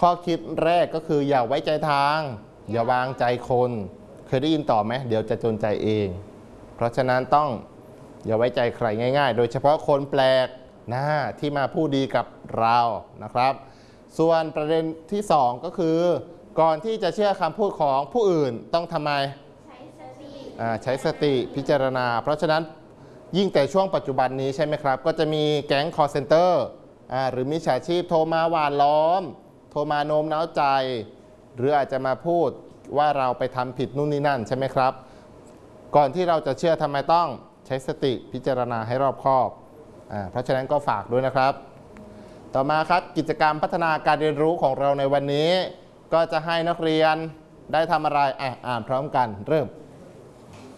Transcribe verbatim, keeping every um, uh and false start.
ข้อคิดแรกก็คืออย่าไว้ใจทางอย่าวางใจคนเคยได้ยินต่อไหมเดี๋ยวจะจนใจเองเพราะฉะนั้นต้องอย่าไว้ใจใครง่ายๆโดยเฉพาะคนแปลกหน้าที่มาพูดดีกับเรานะครับส่วนประเด็นที่สองก็คือก่อนที่จะเชื่อคำพูดของผู้อื่นต้องทำไมใช้สติใช้สติพิจารณาเพราะฉะนั้นยิ่งแต่ช่วงปัจจุบันนี้ใช่ไหมครับก็จะมีแก๊ง call center หรือมิจฉาชีพโทรมาหวานล้อมโทรมาโน้มน้าวใจหรืออาจจะมาพูดว่าเราไปทำผิดนู่นนี่นั่นใช่ไหมครับก่อนที่เราจะเชื่อทำไมต้องใช้สติพิจารณาให้รอบคอบอ่าเพราะฉะนั้นก็ฝากด้วยนะครับต่อมาครับกิจกรรมพัฒนาการเรียนรู้ของเราในวันนี้ก็จะให้นักเรียนได้ทำอะไรอ่ะอ่านพร้อมกันเริ่ม